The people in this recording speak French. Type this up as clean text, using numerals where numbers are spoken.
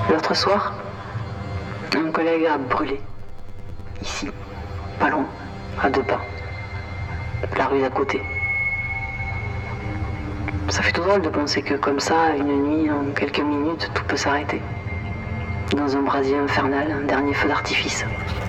L'autre soir, un collègue a brûlé. Ici, pas loin, à 2 pas. La rue d'à côté. Ça fait tout drôle de penser que comme ça, une nuit, en quelques minutes, tout peut s'arrêter. Dans un brasier infernal, un dernier feu d'artifice.